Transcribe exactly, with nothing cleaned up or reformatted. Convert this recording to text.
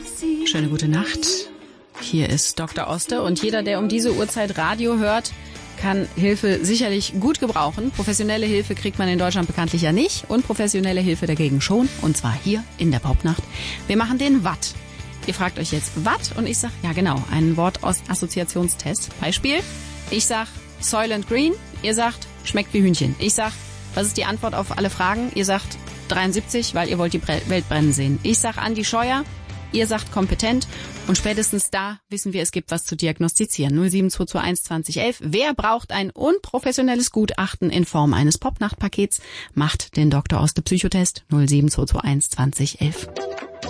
Schöne gute Nacht. Hier ist Doktor Oste und jeder, der um diese Uhrzeit Radio hört, kann Hilfe sicherlich gut gebrauchen. Professionelle Hilfe kriegt man in Deutschland bekanntlich ja nicht und professionelle Hilfe dagegen schon, und zwar hier in der Popnacht. Wir machen den Watt. Ihr fragt euch jetzt Watt und ich sag, ja genau, ein Wort aus Assoziationstest. Beispiel, ich sag Soylent Green, ihr sagt, schmeckt wie Hühnchen. Ich sag, was ist die Antwort auf alle Fragen? Ihr sagt dreiundsiebzig, weil ihr wollt die Welt brennen sehen. Ich sag Andi Scheuer, ihr sagt kompetent und spätestens da wissen wir, es gibt was zu diagnostizieren. null sieben zwei zwei eins zwanzig elf. Wer braucht ein unprofessionelles Gutachten in Form eines Popnachtpakets? Macht den Doktor Oste Psychotest null sieben zwei zwei eins zwanzig elf.